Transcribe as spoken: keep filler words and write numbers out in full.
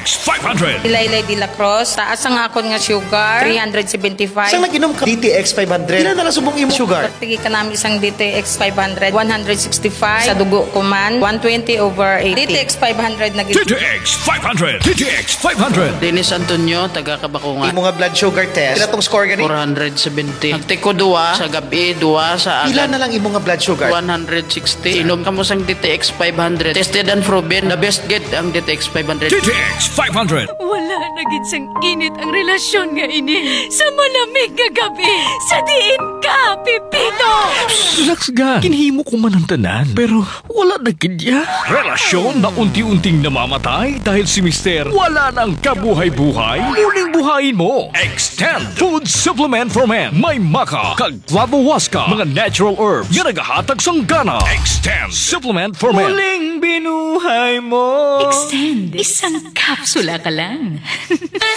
X five hundred. Ilaylay de la Cruz. Taas ang akon nga sugar. three seventy-five. Isang nag-inom ka D T X five hundred. Ilan na lang subong imo sugar? Tigi ka namin isang D T X five hundred. one sixty-five. Sa dugo ko man. one twenty over eighty. D T X five hundred na D T X five hundred. D T X five hundred. Dennis Antonio, taga Kabakungan. Imo nga blood sugar test. Pila tong score gani? four seventy. Nagtiko duwa sa gabi, duwa sa Pila agad. na lang imo nga blood sugar? one sixty. Inom ka mo sang D T X five hundred. Tested and proven. The best get ang D T X five hundred. D T X five hundred. Wala na gid sang init ang relasyon nga ini sa malamig nga gabi. Sa diin ka, Pipito! Relax ga. Kinhimo ko man ang tanan. Pero wala na kidya. Relasyon na unti-unting namamatay dahil si Mister wala nang kabuhay-buhay. Muling buhayin mo. Extend Food Supplement for Men. May maka, kag flavowaska, mga natural herbs nga nagahatag sang gana. Extend Supplement for Men. Muling binuhay mo. Extend. Isang kapsula ka lang.